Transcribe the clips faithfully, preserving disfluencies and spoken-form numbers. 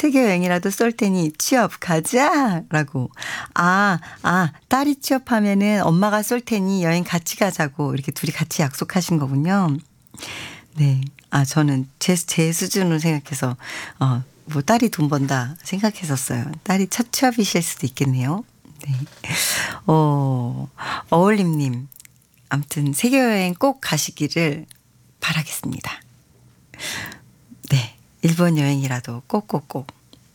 세계 여행이라도 쏠 테니 취업 가자 라고. 아, 아, 딸이 취업하면은 엄마가 쏠 테니 여행 같이 가자고 이렇게 둘이 같이 약속하신 거군요. 네. 아, 저는 제, 제 수준으로 생각해서, 어, 뭐 딸이 돈 번다 생각했었어요. 딸이 첫 취업이실 수도 있겠네요. 네. 어, 어울림님. 아무튼 세계여행 꼭 가시기를 바라겠습니다. 네. 일본 여행이라도 꼭꼭꼭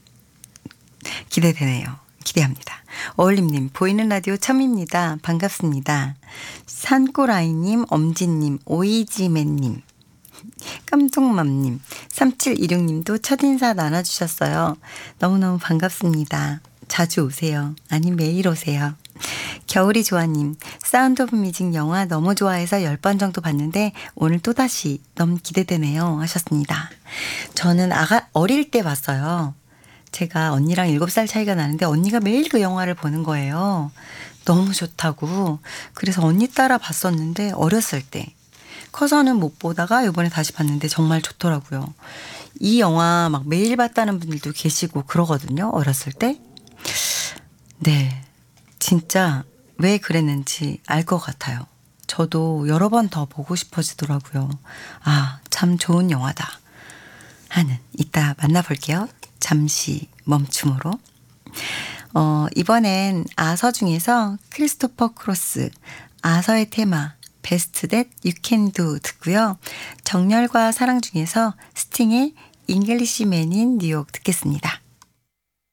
기대되네요. 기대합니다. 어울림님 보이는 라디오 처음입니다. 반갑습니다. 산꼬라이님, 엄지님, 오이지맨님, 깜짝맘님, 삼칠이육님도 첫인사 나눠주셨어요. 너무너무 반갑습니다. 자주 오세요. 아니 매일 오세요. 겨울이 좋아님, 사운드 오브 뮤직 영화 너무 좋아해서 열 번 정도 봤는데 오늘 또다시 너무 기대되네요 하셨습니다. 저는 아가 어릴 때 봤어요. 제가 언니랑 일곱 살 차이가 나는데 언니가 매일 그 영화를 보는 거예요. 너무 좋다고. 그래서 언니 따라 봤었는데 어렸을 때. 커서는 못 보다가 이번에 다시 봤는데 정말 좋더라고요. 이 영화 막 매일 봤다는 분들도 계시고 그러거든요. 어렸을 때. 네. 진짜 왜 그랬는지 알 것 같아요. 저도 여러 번 더 보고 싶어지더라고요. 아, 참 좋은 영화다 하는. 이따 만나볼게요. 잠시 멈춤으로. 어, 이번엔 아서 중에서 크리스토퍼 크로스 아서의 테마 베스트 댓 유 캔 두 듣고요. 정열과 사랑 중에서 스팅의 잉글리시맨 인 뉴욕 듣겠습니다.